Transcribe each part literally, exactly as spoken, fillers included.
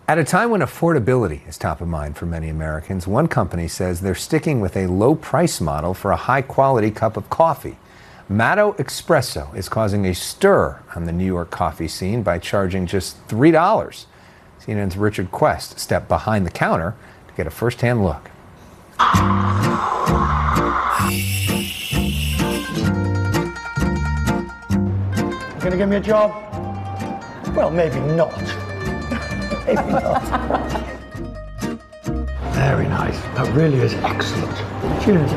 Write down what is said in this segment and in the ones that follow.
At a time when affordability is top of mind for many Americans, one company says they're sticking with a low price model for a high quality cup of coffee. Matto Espresso is causing a stir on the New York coffee scene by charging just three dollars. C N N's Richard Quest stepped behind the counter to get a first-hand look. Gonna give me a job? Well, maybe not. Maybe not. Very nice. That really is excellent. Cheers.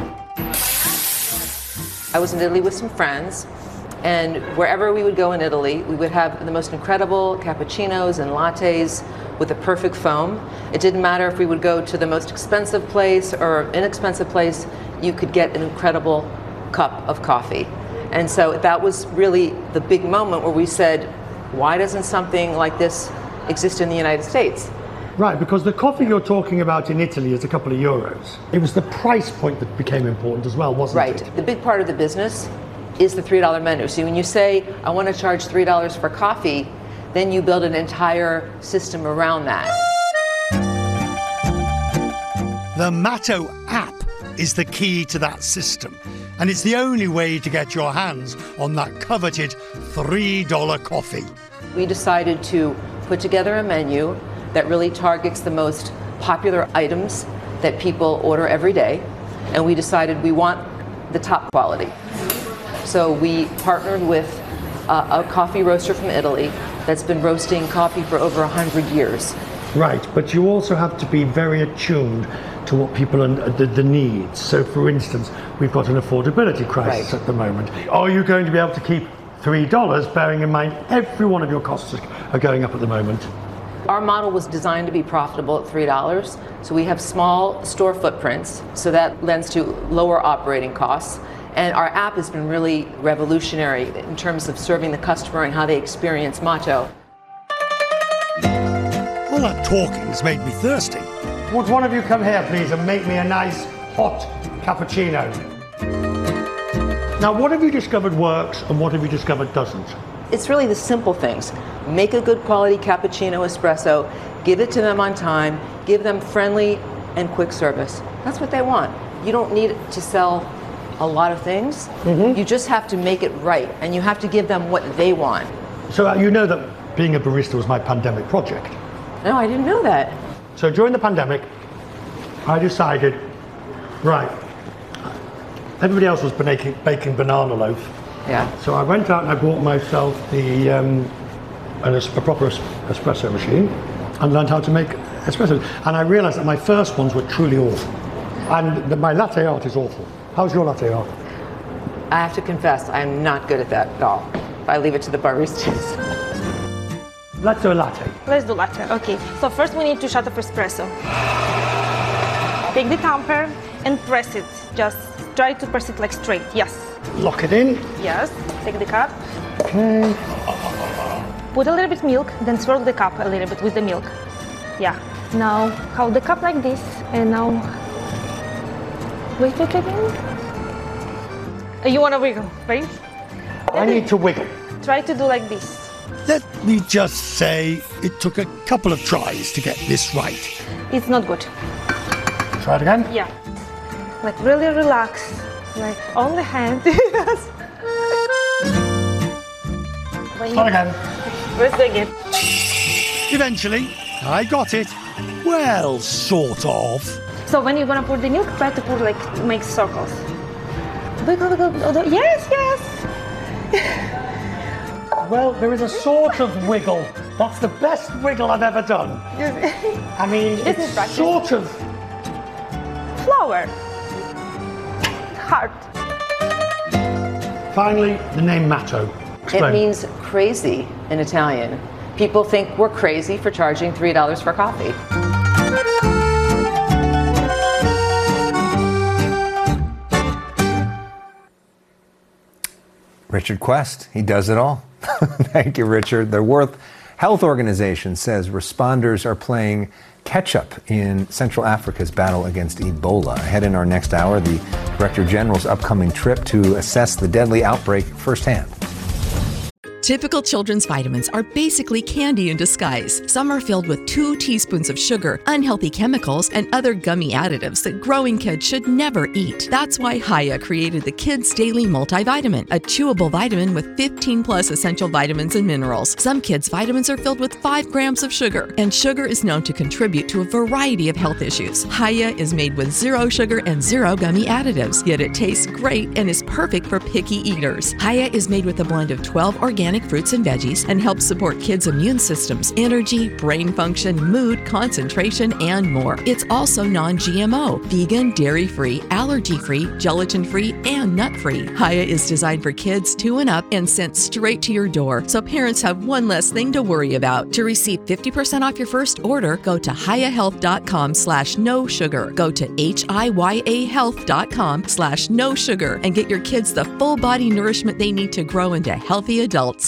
I was in Italy with some friends, and wherever we would go in Italy, we would have the most incredible cappuccinos and lattes with the perfect foam. It didn't matter if we would go to the most expensive place or inexpensive place, you could get an incredible cup of coffee. And so that was really the big moment where we said, why doesn't something like this exist in the United States? Right, because the coffee you're talking about in Italy is a couple of euros. It was the price point that became important as well, wasn't right. it? Right. The big part of the business is the three dollar menu. So when you say, I want to charge three dollars for coffee, then you build an entire system around that. The Matto app is the key to that system. And it's the only way to get your hands on that coveted three dollar coffee. We decided to put together a menu that really targets the most popular items that people order every day. And we decided we want the top quality. So we partnered with a, a coffee roaster from Italy that's been roasting coffee for over one hundred years. Right, but you also have to be very attuned to what people are the, the needs. So for instance, we've got an affordability crisis right. at the moment. Are you going to be able to keep three dollars, bearing in mind every one of your costs are going up at the moment? Our model was designed to be profitable at three dollars. So we have small store footprints, so that lends to lower operating costs. And our app has been really revolutionary in terms of serving the customer and how they experience Matto. All that talking's made me thirsty. Would one of you come here, please, and make me a nice hot cappuccino? Now, what have you discovered works and what have you discovered doesn't? It's really the simple things. Make a good quality cappuccino espresso, give it to them on time, give them friendly and quick service. That's what they want. You don't need to sell a lot of things. Mm-hmm. You just have to make it right, and you have to give them what they want. So uh, you know that being a barista was my pandemic project. No, I didn't know that. So during the pandemic, I decided, right, everybody else was baking, baking banana loaf. Yeah. So I went out and I bought myself the um, an, a proper espresso machine and learned how to make espresso. And I realized that my first ones were truly awful. And the, my latte art is awful. How's your latte art? I have to confess, I'm not good at that at all. I leave it to the baristas. Let's do a latte. Let's do latte, okay. So first we need two shots of espresso. Take the tamper and press it. Just try to press it like straight, yes. Lock it in. Yes, take the cup. Okay. Put a little bit milk, then swirl the cup a little bit with the milk. Yeah. Now hold the cup like this, and now wait, wait, wait. You want to wiggle, right? I need to wiggle. Try to do like this. Let me just say it took a couple of tries to get this right. It's not good. Try it again? Yeah. Like really relax. Like on the hand. Yes. Try again. Let's do again. Eventually, I got it. Well, sort of. So when you're gonna pour the milk, try to pour like, make circles. Wiggle, wiggle, wiggle. Yes, yes. Well, there is a sort of wiggle. That's the best wiggle I've ever done. I mean, it's practice. Sort of. Flower. Heart. Finally, the name Matto. Explain. It means crazy in Italian. People think we're crazy for charging three dollars for coffee. Richard Quest, he does it all. Thank you, Richard. The World Health Organization says responders are playing catch-up in Central Africa's battle against Ebola. Ahead in our next hour, the Director General's upcoming trip to assess the deadly outbreak firsthand. Typical children's vitamins are basically candy in disguise. Some are filled with two teaspoons of sugar, unhealthy chemicals, and other gummy additives that growing kids should never eat. That's why Hiya created the Kids Daily Multivitamin, a chewable vitamin with fifteen plus essential vitamins and minerals. Some kids' vitamins are filled with five grams of sugar, and sugar is known to contribute to a variety of health issues. Hiya is made with zero sugar and zero gummy additives, yet it tastes great and is perfect for picky eaters. Hiya is made with a blend of twelve organic fruits and veggies and helps support kids' immune systems, energy, brain function, mood, concentration, and more. It's also non-G M O, vegan, dairy-free, allergy-free, gelatin-free, and nut-free. Hiya is designed for kids two and up and sent straight to your door, so parents have one less thing to worry about. To receive fifty percent off your first order, go to hiyahealth.com slash no sugar. Go to H-I-Y-A health.com slash no sugar and get your kids the full body nourishment they need to grow into healthy adults.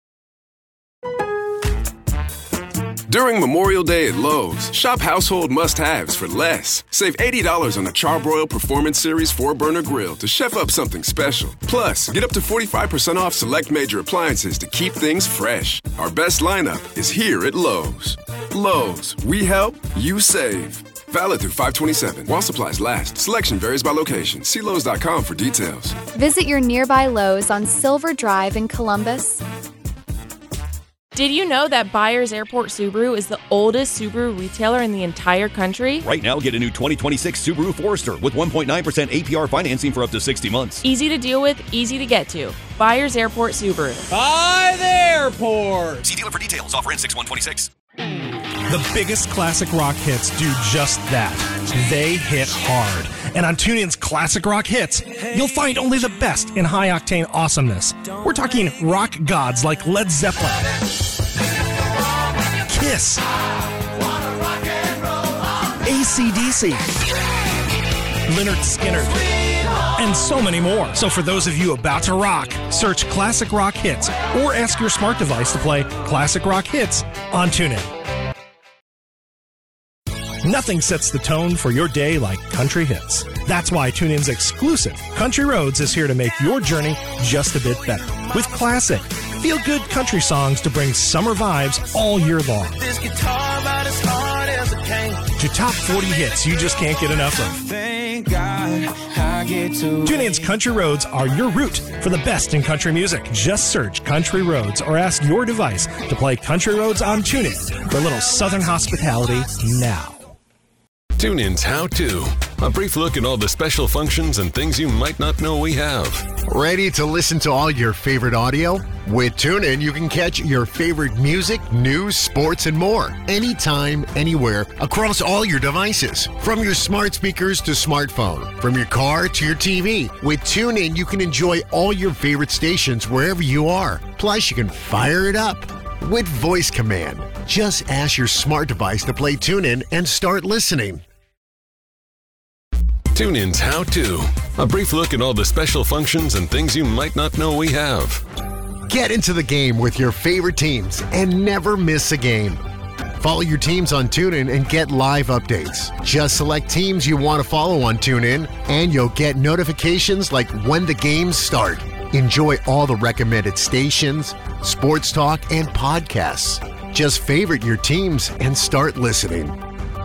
During Memorial Day at Lowe's, shop household must-haves for less. Save eighty dollars on a Charbroil Performance Series four burner grill to chef up something special. Plus, get up to forty-five percent off select major appliances to keep things fresh. Our best lineup is here at Lowe's. Lowe's, we help, you save. Valid through five twenty-seven. While supplies last. Selection varies by location. See Lowe's dot com for details. Visit your nearby Lowe's on Silver Drive in Columbus. Did you know that Byers Airport Subaru is the oldest Subaru retailer in the entire country? Right now, get a new twenty twenty-six Subaru Forester with one point nine percent A P R financing for up to sixty months. Easy to deal with, easy to get to. Byers Airport Subaru. By the airport! See dealer for details. Offer ends six one twenty-six. The biggest classic rock hits do just that. They hit hard. And on TuneIn's Classic Rock Hits, you'll find only the best in high-octane awesomeness. We're talking rock gods like Led Zeppelin, Kiss, A C D C, Lynyrd Skynyrd, and so many more. So for those of you about to rock, search Classic Rock Hits or ask your smart device to play Classic Rock Hits on TuneIn. Nothing sets the tone for your day like country hits. That's why TuneIn's exclusive Country Roads is here to make your journey just a bit better. With classic, feel-good country songs to bring summer vibes all year long. This guitar about as hard as it came. To top forty hits you just can't get enough of. Thank God I get to TuneIn's Country Roads are your route for the best in country music. Just search Country Roads or ask your device to play Country Roads on TuneIn for a little Southern hospitality now. TuneIn's How To. A brief look at all the special functions and things you might not know we have. Ready to listen to all your favorite audio? With TuneIn, you can catch your favorite music, news, sports, and more. Anytime, anywhere, across all your devices. From your smart speakers to smartphone. From your car to your T V. With TuneIn, you can enjoy all your favorite stations wherever you are. Plus, you can fire it up with voice command. Just ask your smart device to play TuneIn and start listening. TuneIn's How To. A brief look at all the special functions and things you might not know we have. Get into the game with your favorite teams and never miss a game. Follow your teams on TuneIn and get live updates. Just select teams you want to follow on TuneIn and you'll get notifications like when the games start. Enjoy all the recommended stations, sports talk, and podcasts. Just favorite your teams and start listening.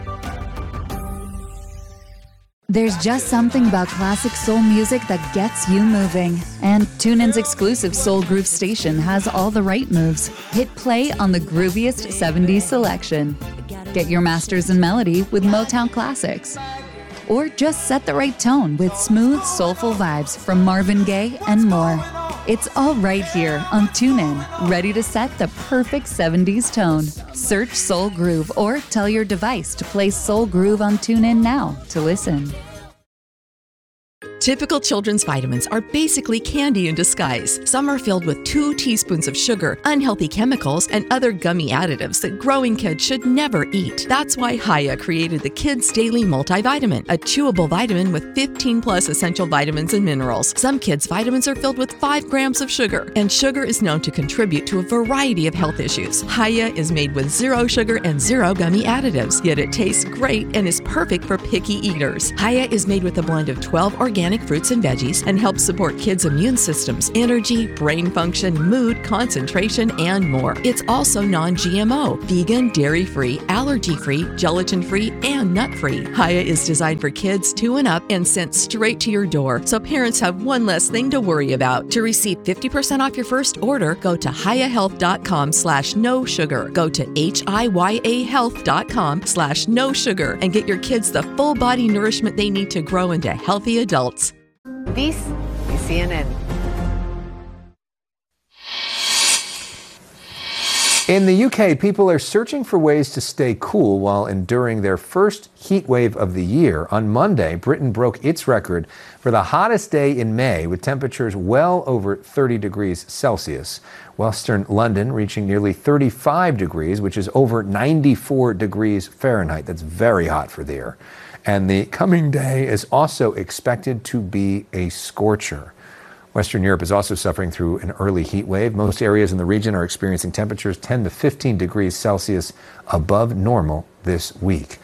There's just something about classic soul music that gets you moving. And TuneIn's exclusive Soul Groove station has all the right moves. Hit play on the grooviest seventies selection. Get your masters in melody with Motown classics. Or just set the right tone with smooth, soulful vibes from Marvin Gaye and more. It's all right here on TuneIn, ready to set the perfect seventies tone. Search Soul Groove or tell your device to play Soul Groove on TuneIn now to listen. Typical children's vitamins are basically candy in disguise. Some are filled with two teaspoons of sugar, unhealthy chemicals, and other gummy additives that growing kids should never eat. That's why Hiya created the Kids Daily Multivitamin, a chewable vitamin with fifteen plus essential vitamins and minerals. Some kids' vitamins are filled with five grams of sugar, and sugar is known to contribute to a variety of health issues. Hiya is made with zero sugar and zero gummy additives, yet it tastes great and is perfect for picky eaters. Hiya is made with a blend of twelve organic organic fruits and veggies and helps support kids' immune systems, energy, brain function, mood, concentration, and more. It's also non-G M O, vegan, dairy-free, allergy-free, gelatin-free, and nut-free. Hiya is designed for kids two and up and sent straight to your door, so parents have one less thing to worry about. To receive fifty percent off your first order, go to hiyahealth.com slash no sugar. Go to H-I-Y-A health.com slash no sugar and get your kids the full body nourishment they need to grow into healthy adults. This is C N N. In the U K, people are searching for ways to stay cool while enduring their first heat wave of the year. On Monday, Britain broke its record for the hottest day in May with temperatures well over thirty degrees Celsius. Western London reaching nearly thirty-five degrees, which is over ninety-four degrees Fahrenheit. That's very hot for there. And the coming day is also expected to be a scorcher. Western Europe is also suffering through an early heat wave. Most areas in the region are experiencing temperatures ten to fifteen degrees Celsius above normal this week.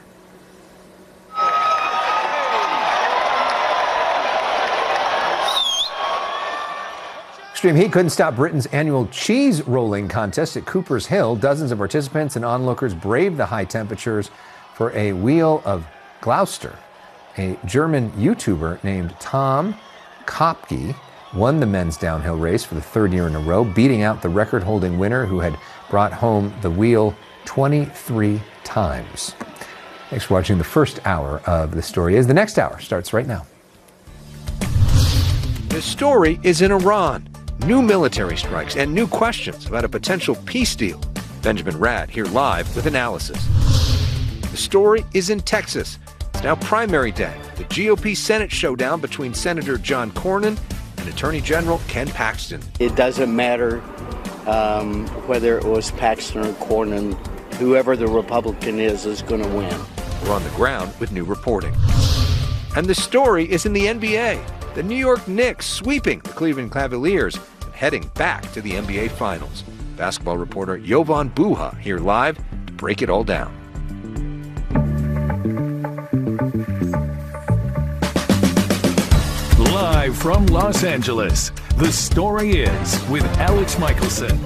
Extreme heat couldn't stop Britain's annual cheese rolling contest at Cooper's Hill. Dozens of participants and onlookers braved the high temperatures for a Wheel of Gloucester. A German YouTuber named Tom Kopke won the men's downhill race for the third year in a row, beating out the record-holding winner who had brought home the wheel twenty-three times. Thanks for watching the first hour of The Story Is. The next hour starts right now. The story is in Iran. New military strikes and new questions about a potential peace deal. Benjamin Rad here live with analysis. The story is in Texas. It's now primary day. The G O P Senate showdown between Senator John Cornyn and Attorney General Ken Paxton. It doesn't matter um, whether it was Paxton or Cornyn. Whoever the Republican is is going to win. We're on the ground with new reporting. And the story is in the N B A. The New York Knicks sweeping the Cleveland Cavaliers and heading back to the N B A Finals. Basketball reporter Jovan Buha here live to break it all down. Live from Los Angeles, The Story Is with Alex Michelson.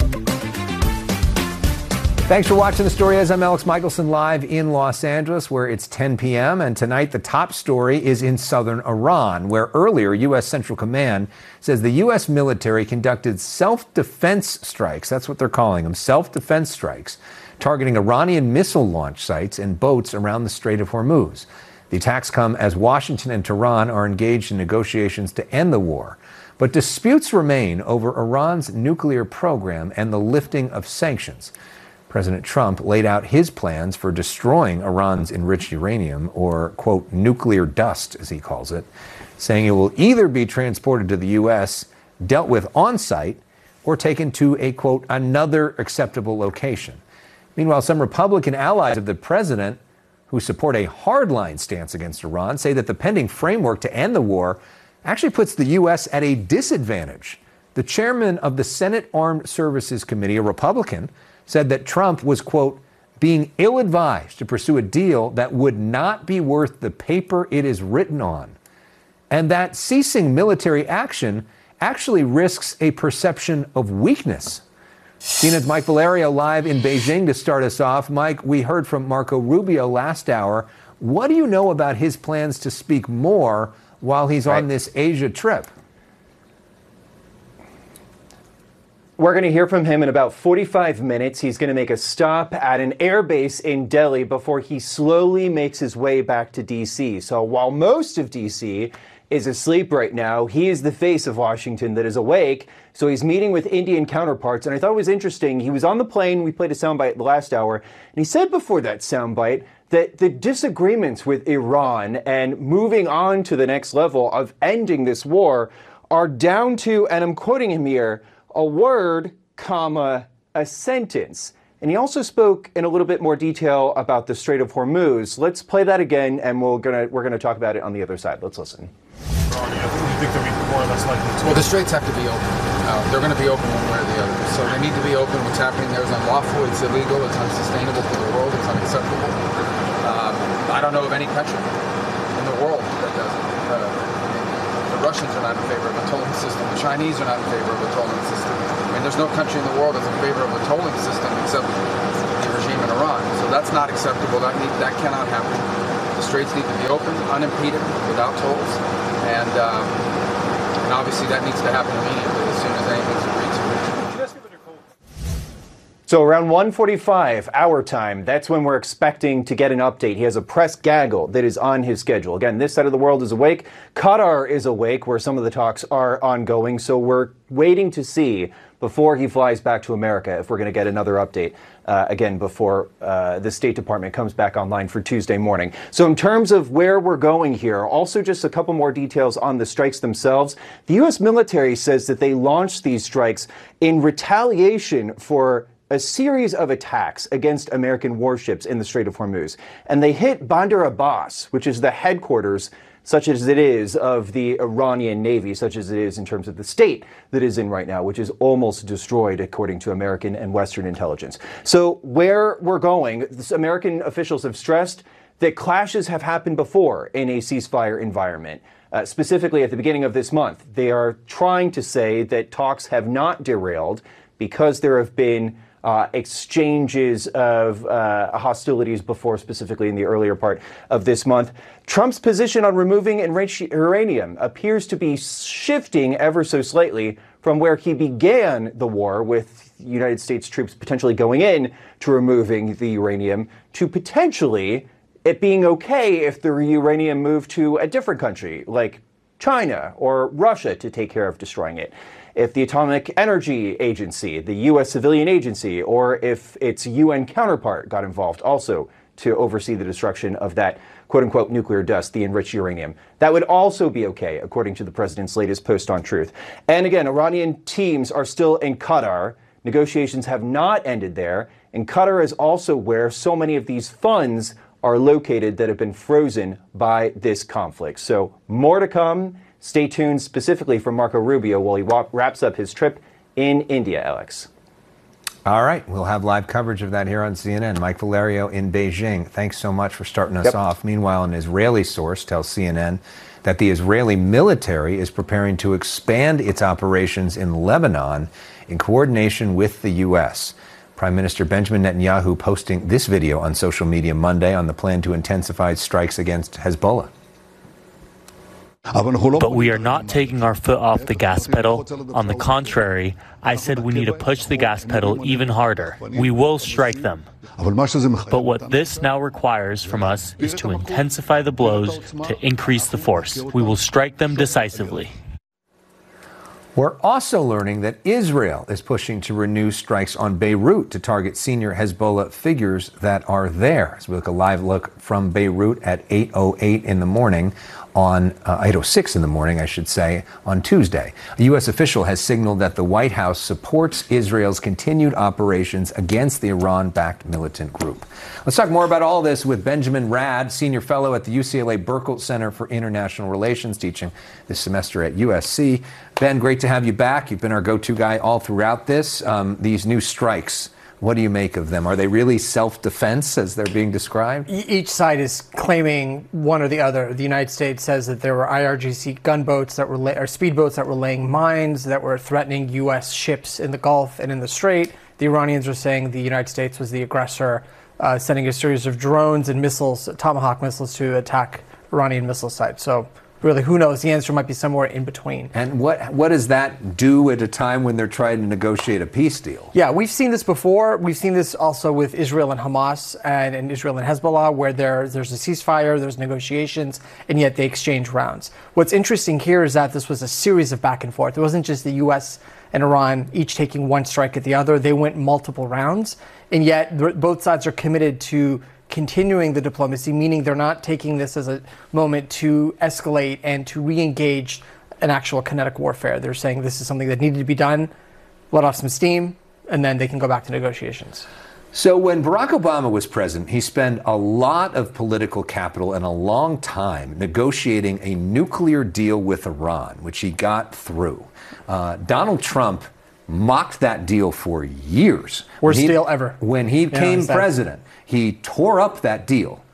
Thanks for watching The Story Is. I'm Alex Michelson live in Los Angeles where it's ten p.m. And tonight the top story is in southern Iran, where earlier U S Central Command says the U S military conducted self-defense strikes. That's what they're calling them, self-defense strikes, targeting Iranian missile launch sites and boats around the Strait of Hormuz. The attacks come as Washington and Tehran are engaged in negotiations to end the war. But disputes remain over Iran's nuclear program and the lifting of sanctions. President Trump laid out his plans for destroying Iran's enriched uranium, or, quote, nuclear dust, as he calls it, saying it will either be transported to the U S, dealt with on-site, or taken to a, quote, another acceptable location. Meanwhile, some Republican allies of the president who support a hardline stance against Iran say that the pending framework to end the war actually puts the U S at a disadvantage. The chairman of the Senate Armed Services Committee, a Republican, said that Trump was, quote, being ill-advised to pursue a deal that would not be worth the paper it is written on, and that ceasing military action actually risks a perception of weakness. C N N's Mike Valerio live in Beijing to start us off. Mike, we heard from Marco Rubio last hour. What do you know about his plans to speak more while he's right on this Asia trip? We're going to hear from him in about forty-five minutes. He's going to make a stop at an airbase in Delhi before he slowly makes his way back to D C. So while most of D C is asleep right now, he is the face of Washington that is awake. So he's meeting with Indian counterparts. And I thought it was interesting. He was on the plane. We played a soundbite the last hour. And he said before that soundbite that the disagreements with Iran and moving on to the next level of ending this war are down to, and I'm quoting him here, a word, comma, a sentence. And he also spoke in a little bit more detail about the Strait of Hormuz. Let's play that again, and we're gonna we're gonna talk about it on the other side. Let's listen. Well, the straits have to be open. Uh, they're going to be open one way or the other. So they need to be open. What's happening there is unlawful. It's illegal. It's unsustainable for the world. It's unacceptable. Um, I don't know of any country in the world that does it. Uh, Russians are not in favor of a tolling system. The Chinese are not in favor of a tolling system. I mean, there's no country in the world that's in favor of a tolling system except the regime in Iran. So that's not acceptable. That need, that cannot happen. The straits need to be open, unimpeded, without tolls, and um, and obviously that needs to happen immediately as soon as anything's agreed to. So around one forty-five our time, that's when we're expecting to get an update. He has a press gaggle that is on his schedule. Again, this side of the world is awake. Qatar is awake, where some of the talks are ongoing. So we're waiting to see before he flies back to America if we're going to get another update, uh, again, before uh, the State Department comes back online for Tuesday morning. So in terms of where we're going here, also just a couple more details on the strikes themselves. The U S military says that they launched these strikes in retaliation for a series of attacks against American warships in the Strait of Hormuz. And they hit Bandar Abbas, which is the headquarters, such as it is, of the Iranian Navy, such as it is in terms of the state that is in right now, which is almost destroyed, according to American and Western intelligence. So where we're going, American officials have stressed that clashes have happened before in a ceasefire environment. Uh, specifically at the beginning of this month, they are trying to say that talks have not derailed because there have been Uh, exchanges of uh, hostilities before, specifically in the earlier part of this month. Trump's position on removing enriched uranium appears to be shifting ever so slightly from where he began the war, with United States troops potentially going in to removing the uranium, to potentially it being okay if the uranium moved to a different country, like China or Russia, to take care of destroying it. If the Atomic Energy Agency, the U S civilian agency, or if its U N counterpart got involved also to oversee the destruction of that quote-unquote nuclear dust, the enriched uranium. That would also be okay, according to the president's latest post on Truth. And again, Iranian teams are still in Qatar. Negotiations have not ended there. And Qatar is also where so many of these funds are located that have been frozen by this conflict. So more to come. Stay tuned, specifically from Marco Rubio while he walk, wraps up his trip in India, Alex. All right. We'll have live coverage of that here on C N N. Mike Valerio in Beijing. Thanks so much for starting us yep. off. Meanwhile, an Israeli source tells C N N that the Israeli military is preparing to expand its operations in Lebanon in coordination with the U S. Prime Minister Benjamin Netanyahu posting this video on social media Monday on the plan to intensify strikes against Hezbollah. But we are not taking our foot off the gas pedal. On the contrary, I said we need to push the gas pedal even harder. We will strike them. But what this now requires from us is to intensify the blows to increase the force. We will strike them decisively. We're also learning that Israel is pushing to renew strikes on Beirut to target senior Hezbollah figures that are there. As we look a live look from Beirut at eight oh eight in the morning on uh, eight oh six in the morning, I should say, on Tuesday. A U S official has signaled that the White House supports Israel's continued operations against the Iran-backed militant group. Let's talk more about all this with Benjamin Rad, senior fellow at the U C L A Burkle Center for International Relations, teaching this semester at U S C. Ben, great to have you back. You've been our go-to guy all throughout this. Um, these new strikes, what do you make of them? Are they really self-defense as they're being described? Each side is claiming one or the other. The United States says that there were I R G C gunboats that were, la- or speedboats that were laying mines that were threatening U S ships in the Gulf and in the Strait. The Iranians are saying the United States was the aggressor, uh, sending a series of drones and missiles, Tomahawk missiles, to attack Iranian missile sites. So really, who knows? The answer might be somewhere in between. And what what does that do at a time when they're trying to negotiate a peace deal? Yeah, we've seen this before. We've seen this also with Israel and Hamas and, and Israel and Hezbollah, where there, there's a ceasefire, there's negotiations, and yet they exchange rounds. What's interesting here is that this was a series of back and forth. It wasn't just the U S and Iran each taking one strike at the other. They went multiple rounds, and yet both sides are committed to continuing the diplomacy, meaning they're not taking this as a moment to escalate and to re-engage an actual kinetic warfare. They're saying this is something that needed to be done, let off some steam, and then they can go back to negotiations. So when Barack Obama was president, he spent a lot of political capital and a long time negotiating a nuclear deal with Iran, which he got through. Uh, Donald Trump mocked that deal for years. Worst deal ever. When he became yeah, president, he tore up that deal.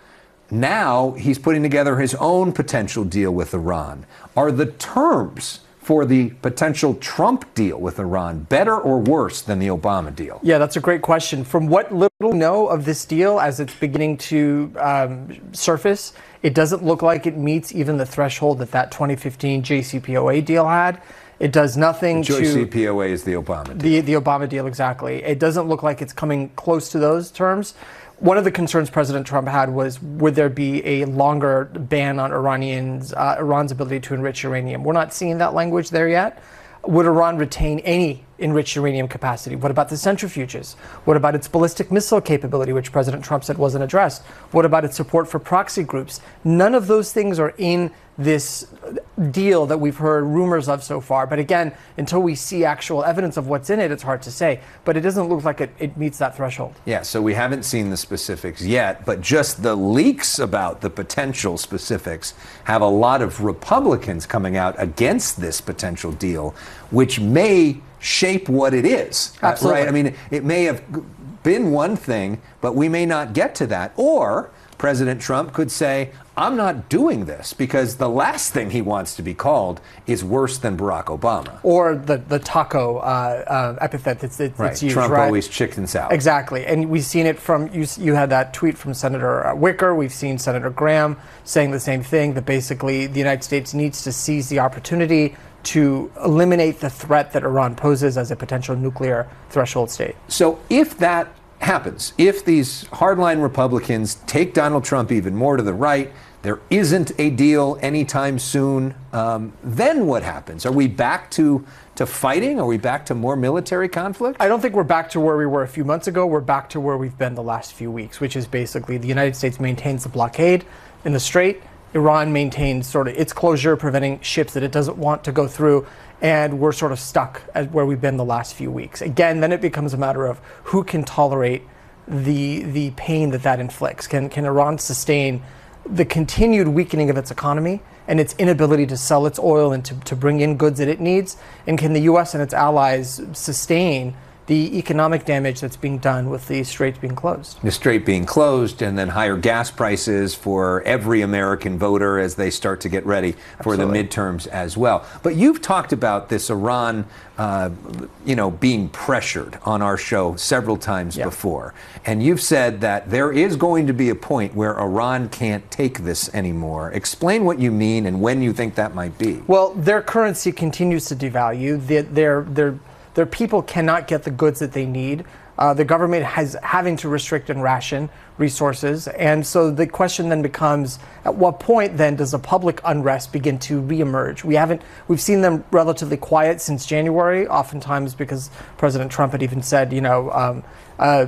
now he's putting together his own potential deal with Iran. Are the terms for the potential Trump deal with Iran better or worse than the Obama deal? Yeah, that's a great question. From what little we know of this deal as it's beginning to um, surface, it doesn't look like it meets even the threshold that that twenty fifteen J C P O A deal had. It does nothing the to... J C P O A is the Obama deal. The, the Obama deal, exactly. It doesn't look like it's coming close to those terms. One of the concerns President Trump had was, would there be a longer ban on Iranians, uh, Iran's ability to enrich uranium? We're not seeing that language there yet. Would Iran retain any enriched uranium capacity? What about the centrifuges? What about its ballistic missile capability, which President Trump said wasn't addressed? What about its support for proxy groups? None of those things are in this deal that we've heard rumors of so far. But again, until we see actual evidence of what's in it, it's hard to say. But it doesn't look like it, it meets that threshold. Yeah, so we haven't seen the specifics yet, but just the leaks about the potential specifics have a lot of Republicans coming out against this potential deal, which may shape what it is. Absolutely. Uh, right? I mean, it may have been one thing, but we may not get to that. Or President Trump could say, I'm not doing this because the last thing he wants to be called is worse than Barack Obama. Or the, the taco uh, uh, epithet that's, that's right. used, Trump right? always chickens out. Exactly. And we've seen it from, you, you had that tweet from Senator Wicker. We've seen Senator Graham saying the same thing, that basically the United States needs to seize the opportunity to eliminate the threat that Iran poses as a potential nuclear threshold state. So if that happens, if these hardline Republicans take Donald Trump even more to the right, there isn't a deal anytime soon, um, then what happens? Are we back to, to fighting? Are we back to more military conflict? I don't think we're back to where we were a few months ago. We're back to where we've been the last few weeks, which is basically the United States maintains the blockade in the Strait. Iran maintains sort of its closure, preventing ships that it doesn't want to go through. And we're sort of stuck at where we've been the last few weeks. Again, then it becomes a matter of who can tolerate the the pain that that inflicts. Can, can Iran sustain the continued weakening of its economy and its inability to sell its oil and to, to bring in goods that it needs? And can the U S and its allies sustain the economic damage that's being done with the Strait being closed? The Strait being closed, and then higher gas prices for every American voter as they start to get ready for Absolutely. the midterms as well. But you've talked about this Iran, uh, you know, being pressured on our show several times yeah. before. And you've said that there is going to be a point where Iran can't take this anymore. Explain what you mean and when you think that might be. Well, their currency continues to devalue. Their, their, their Their people cannot get the goods that they need. Uh, the government has having to restrict and ration resources. And so the question then becomes, at what point then does the public unrest begin to reemerge? We haven't, we've seen them relatively quiet since January, oftentimes because President Trump had even said, you know, um, uh,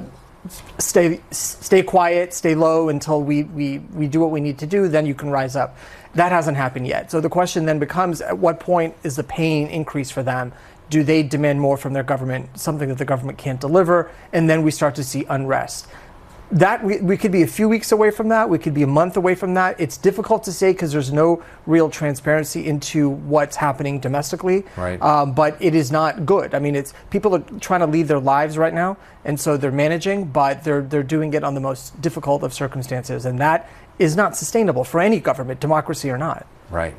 stay stay quiet, stay low until we, we, we do what we need to do, then you can rise up. That hasn't happened yet. So the question then becomes, at what point is the pain increase for them? Do they demand more from their government, something that the government can't deliver? And then we start to see unrest. That we, we could be a few weeks away from that. We could be a month away from that. It's difficult to say because there's no real transparency into what's happening domestically. Right. Um, but it is not good. I mean, it's people are trying to lead their lives right now, and so they're managing, but they're they're doing it on the most difficult of circumstances, and that is not sustainable for any government, democracy or not. Right.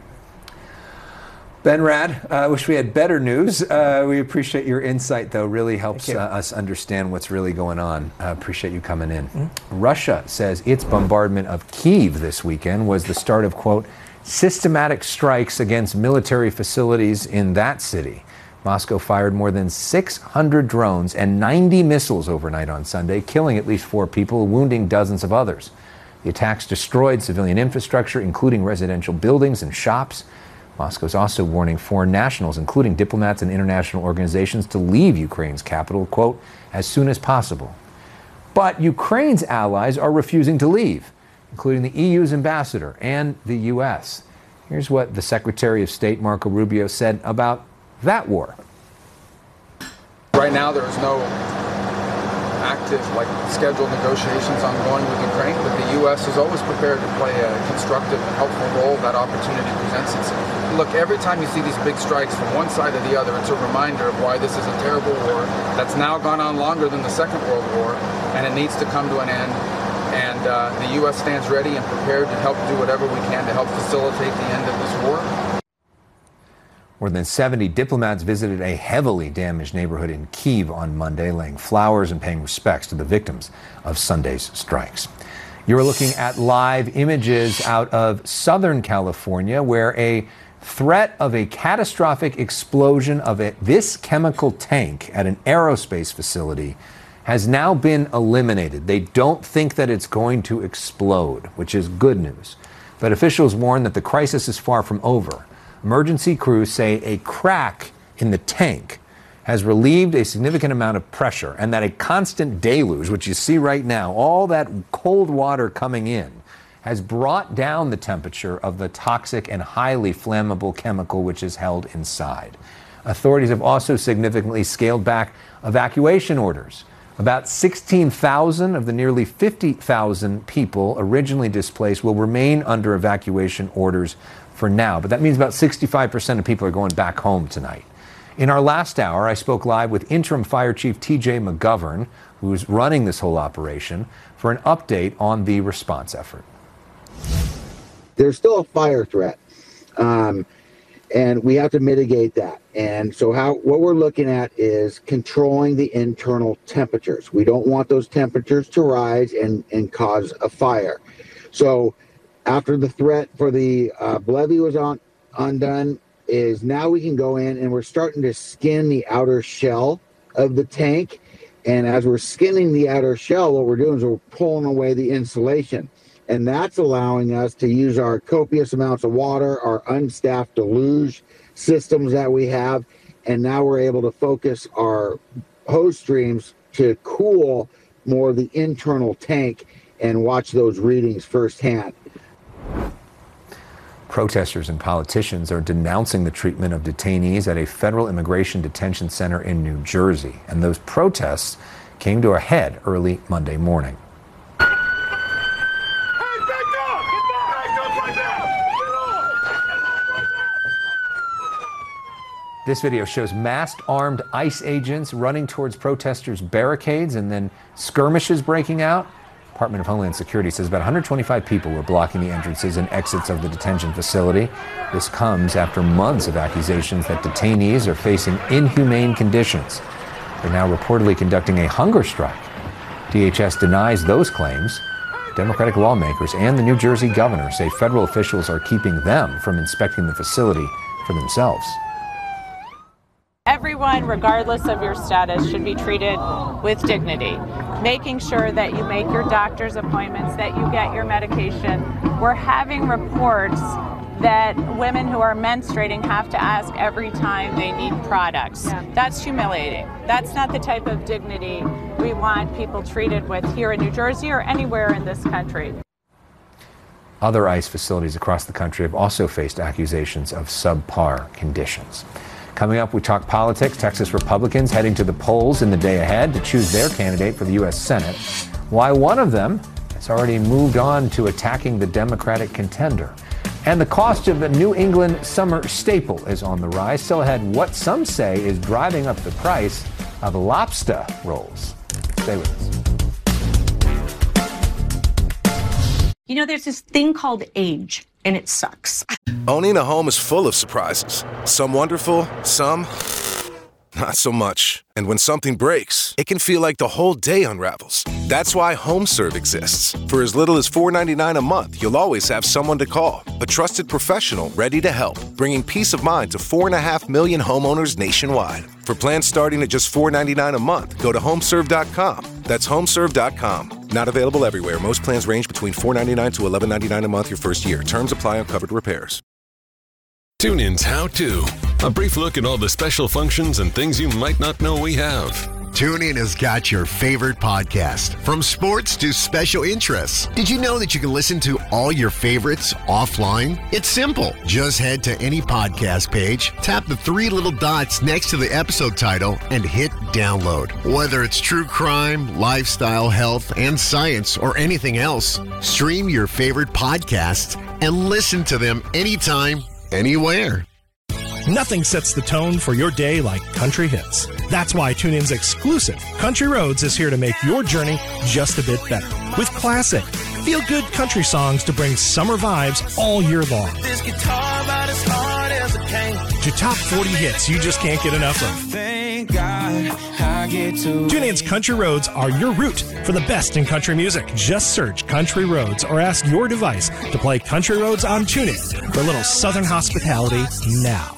Ben Rad, I uh, wish we had better news. Uh, we appreciate your insight, though. Really helps uh, us understand what's really going on. I uh, appreciate you coming in. Mm-hmm. Russia says its bombardment of Kyiv this weekend was the start of, quote, systematic strikes against military facilities in that city. Moscow fired more than six hundred drones and ninety missiles overnight on Sunday, killing at least four people, wounding dozens of others. The attacks destroyed civilian infrastructure, including residential buildings and shops. Moscow is also warning foreign nationals, including diplomats and international organizations, to leave Ukraine's capital, quote, as soon as possible. But Ukraine's allies are refusing to leave, including the E U's ambassador and the U S. Here's what the Secretary of State, Marco Rubio, said about that war. Right now, there is no active, like, scheduled negotiations ongoing with Ukraine, but the U S is always prepared to play a constructive and helpful role if that opportunity presents itself. Look, every time you see these big strikes from one side or the other, it's a reminder of why this is a terrible war that's now gone on longer than the Second World War, and it needs to come to an end And uh, the U S stands ready and prepared to help do whatever we can to help facilitate the end of this war. More than seventy diplomats visited a heavily damaged neighborhood in Kyiv on Monday, laying flowers and paying respects to the victims of Sunday's strikes. You're looking at live images out of Southern California, where a threat of a catastrophic explosion of a, this chemical tank at an aerospace facility has now been eliminated. They don't think that it's going to explode, which is good news. But officials warn that the crisis is far from over. Emergency crews say a crack in the tank has relieved a significant amount of pressure, and that a constant deluge, which you see right now, all that cold water coming in, has brought down the temperature of the toxic and highly flammable chemical which is held inside. Authorities have also significantly scaled back evacuation orders. About sixteen thousand of the nearly fifty thousand people originally displaced will remain under evacuation orders for now, but that means about sixty-five percent of people are going back home tonight. In our last hour, I spoke live with Interim Fire Chief T J McGovern, who's running this whole operation, for an update on the response effort. There's still a fire threat, um, and we have to mitigate that. And so how what we're looking at is controlling the internal temperatures. We don't want those temperatures to rise and, and cause a fire. So after the threat for the uh, levee was on, undone, is now we can go in and we're starting to skin the outer shell of the tank. And as we're skinning the outer shell, what we're doing is we're pulling away the insulation. And that's allowing us to use our copious amounts of water, our unstaffed deluge systems that we have. And now we're able to focus our hose streams to cool more of the internal tank and watch those readings firsthand. Protesters and politicians are denouncing the treatment of detainees at a federal immigration detention center in New Jersey. And those protests came to a head early Monday morning. This video shows masked armed ICE agents running towards protesters' barricades and then skirmishes breaking out. Department of Homeland Security says about one hundred twenty-five people were blocking the entrances and exits of the detention facility. This comes after months of accusations that detainees are facing inhumane conditions. They're now reportedly conducting a hunger strike. D H S denies those claims. Democratic lawmakers and the New Jersey governor say federal officials are keeping them from inspecting the facility for themselves. Everyone, regardless of your status, should be treated with dignity. Making sure that you make your doctor's appointments, that you get your medication. We're having reports that women who are menstruating have to ask every time they need products. Yeah. That's humiliating. That's not the type of dignity we want people treated with here in New Jersey or anywhere in this country. Other ICE facilities across the country have also faced accusations of subpar conditions. Coming up, we talk politics. Texas Republicans heading to the polls in the day ahead to choose their candidate for the U S Senate. Why one of them has already moved on to attacking the Democratic contender. And the cost of the New England summer staple is on the rise. Still ahead, what some say is driving up the price of lobster rolls. Stay with us. You know, there's this thing called age, and it sucks. Owning a home is full of surprises. Some wonderful, some not so much. And when something breaks, it can feel like the whole day unravels. That's why HomeServe exists. For as little as four dollars and ninety-nine cents a month, you'll always have someone to call. A trusted professional ready to help, bringing peace of mind to four point five million homeowners nationwide. For plans starting at just four dollars and ninety-nine cents a month, go to homeserve dot com. That's homeserve dot com. Not available everywhere. Most plans range between four dollars and ninety-nine cents to eleven dollars and ninety-nine cents a month your first year. Terms apply on covered repairs. TuneIn's How To. A brief look at all the special functions and things you might not know we have. TuneIn has got your favorite podcast, from sports to special interests. Did you know that you can listen to all your favorites offline? It's simple. Just head to any podcast page, tap the three little dots next to the episode title, and hit download. Whether it's true crime, lifestyle, health, and science, or anything else, stream your favorite podcasts and listen to them anytime, anywhere. Nothing sets the tone for your day like country hits. That's why TuneIn's exclusive Country Roads is here to make your journey just a bit better. With classic, feel-good country songs to bring summer vibes all year long. This guitar about as hard as a cane. To top forty hits you just can't get enough of. Thank God I get to. TuneIn's Country Roads are your route for the best in country music. Just search Country Roads or ask your device to play Country Roads on TuneIn for a little Southern hospitality now.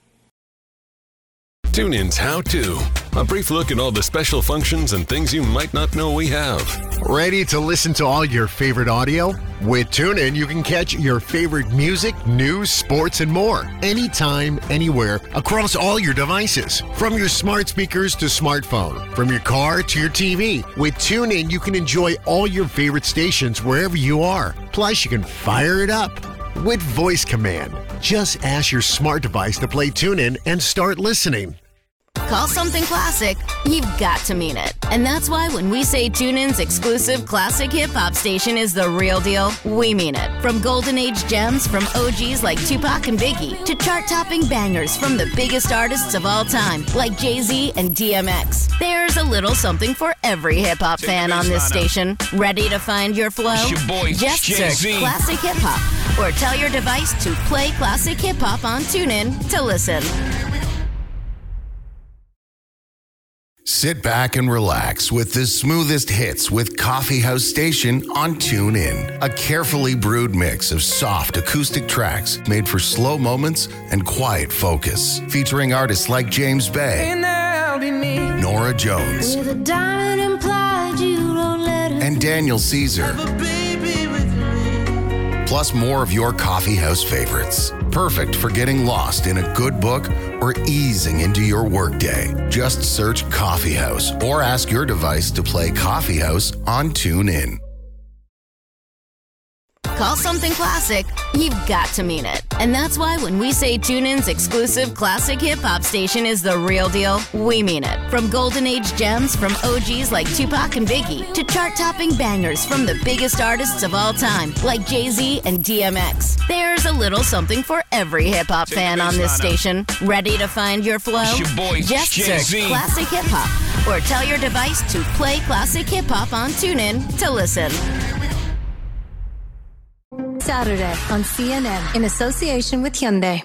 TuneIn's How To. A brief look at all the special functions and things you might not know we have. Ready to listen to all your favorite audio? With TuneIn, you can catch your favorite music, news, sports, and more. Anytime, anywhere, across all your devices. From your smart speakers to smartphone. From your car to your T V. With TuneIn, you can enjoy all your favorite stations wherever you are. Plus, you can fire it up with voice command. Just ask your smart device to play TuneIn and start listening. Call something classic, you've got to mean it. And that's why when we say TuneIn's exclusive classic hip-hop station is the real deal, we mean it. From golden age gems from O Gs like Tupac and Biggie to chart-topping bangers from the biggest artists of all time like Jay-Z and D M X. There's a little something for every hip-hop fan on this station. Ready to find your flow? It's your boy, Just Jay-Z. search Classic Hip Hop or tell your device to play Classic Hip Hop on TuneIn to listen. Sit back and relax with the smoothest hits with Coffee House Station on TuneIn. A carefully brewed mix of soft acoustic tracks made for slow moments and quiet focus. Featuring artists like James Bay, Nora Jones, With a diamond implied, you don't let her and Daniel Caesar. Plus more of your coffee house favorites. Perfect for getting lost in a good book or easing into your workday. Just search Coffee House or ask your device to play Coffee House on TuneIn. Call something classic, you've got to mean it. And that's why when we say TuneIn's exclusive classic hip-hop station is the real deal, we mean it. From golden age gems from O Gs like Tupac and Biggie to chart-topping bangers from the biggest artists of all time like Jay-Z and D M X. There's a little something for every hip-hop fan on this station. Ready to find your flow? It's your boy, Just Jay-Z. search Classic Hip Hop or tell your device to play Classic Hip Hop on TuneIn to listen. Saturday on C N N in association with Hyundai.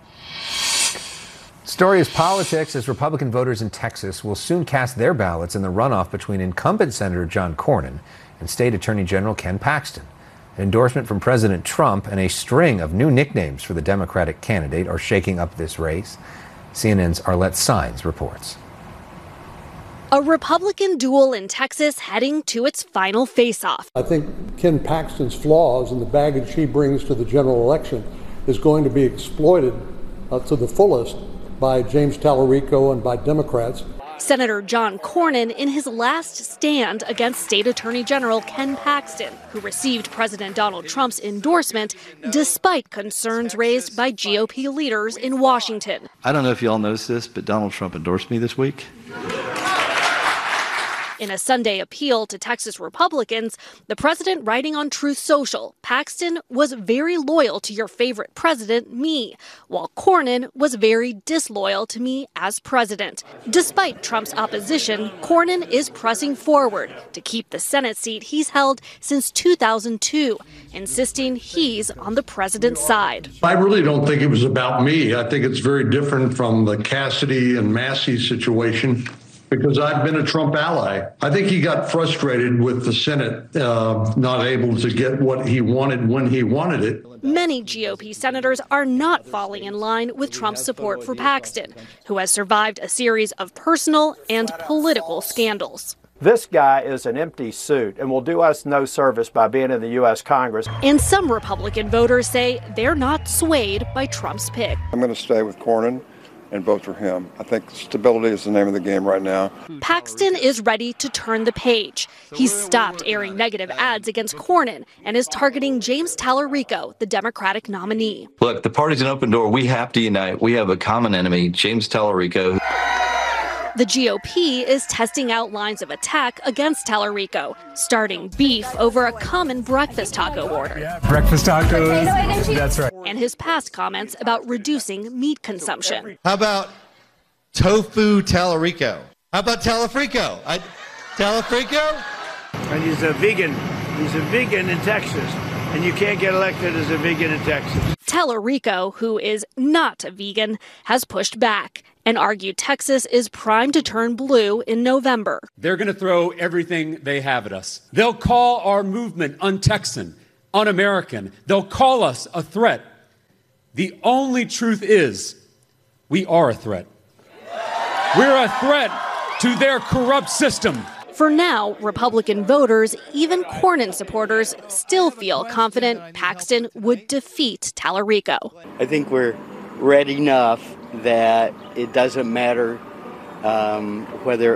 Story is politics as Republican voters in Texas will soon cast their ballots in the runoff between incumbent Senator John Cornyn and State Attorney General Ken Paxton. An endorsement from President Trump and a string of new nicknames for the Democratic candidate are shaking up this race. C N N's Arlette Saenz reports. A Republican duel in Texas heading to its final face-off. I think Ken Paxton's flaws and the baggage he brings to the general election is going to be exploited uh, to the fullest by James Tallarico and by Democrats. Senator John Cornyn in his last stand against State Attorney General Ken Paxton, who received President Donald Trump's endorsement despite concerns raised by G O P leaders in Washington. I don't know if y'all noticed this, but Donald Trump endorsed me this week. In a Sunday appeal to Texas Republicans, the president writing on Truth Social, Paxton was very loyal to your favorite president, me, while Cornyn was very disloyal to me as president. Despite Trump's opposition, Cornyn is pressing forward to keep the Senate seat he's held since two thousand two, insisting he's on the president's side. I really don't think it was about me. I think it's very different from the Cassidy and Massey situation, because I've been a Trump ally. I think he got frustrated with the Senate uh, not able to get what he wanted when he wanted it. Many G O P senators are not falling in line with Trump's support for Paxton, who has survived a series of personal and political scandals. This guy is an empty suit and will do us no service by being in the U S Congress. And some Republican voters say they're not swayed by Trump's pick. I'm going to stay with Cornyn and vote for him. I think stability is the name of the game right now. Paxton is ready to turn the page. He's stopped airing negative ads against Cornyn and is targeting James Tallarico, the Democratic nominee. Look, the party's an open door. We have to unite. We have a common enemy, James Tallarico. The G O P is testing out lines of attack against Tallarico, starting beef over a common breakfast taco order. Yeah, breakfast tacos. That's right. And his past comments about reducing meat consumption. How about Tofu Tallarico. How about Talafrico? I, Talafrico? And he's a vegan. He's a vegan in Texas. And you can't get elected as a vegan in Texas. Tallarico, who is not a vegan, has pushed back and argued Texas is primed to turn blue in November. They're going to throw everything they have at us. They'll call our movement un-Texan, un-American. They'll call us a threat. The only truth is we are a threat. We're a threat to their corrupt system. For now, Republican voters, even Cornyn supporters, still feel confident Paxton would defeat Tallarico. I think we're red enough that it doesn't matter um, whether